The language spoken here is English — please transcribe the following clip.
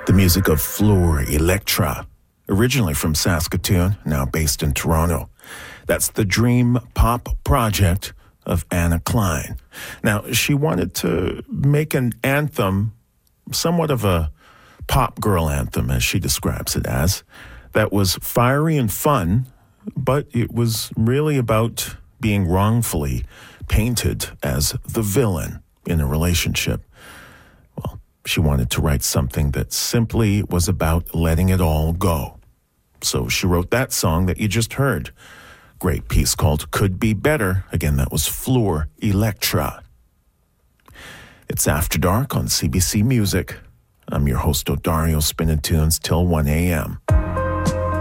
The music of Fleur Electra, originally from Saskatoon, now based in Toronto. That's the dream pop project of Anna Klein. Now, she wanted to make an anthem, somewhat of a pop girl anthem, as she describes it as, that was fiery and fun, but it was really about being wrongfully painted as the villain in a relationship. Well, she wanted to write something that simply was about letting it all go. So she wrote that song that you just heard. Great piece called Could Be Better. Again, that was Fleur Electra. It's After Dark on CBC Music. I'm your host, Odario, spinning tunes till 1 a.m.